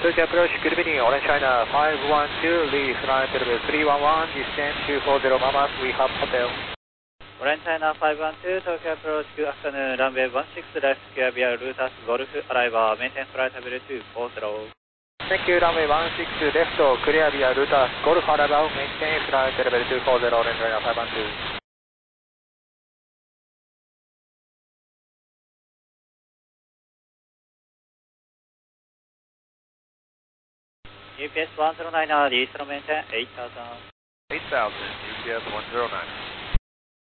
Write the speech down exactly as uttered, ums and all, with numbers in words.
Tokyo approach, good evening, Orange China five one two, leave flight level three one one, descent two four zero Mamas, we have hotel. Orange China five one two, Tokyo approach, good afternoon, runway one six left, clear via Lutas Golf, arrival, maintain flight level two four zero. Thank you, runway one six left, clear via Lutas Golf, arrival, maintain flight level two four zero, Orange China five one two. U P S one zero nine R, instrument maintain eight thousand. eight thousand, U P S one zero nine.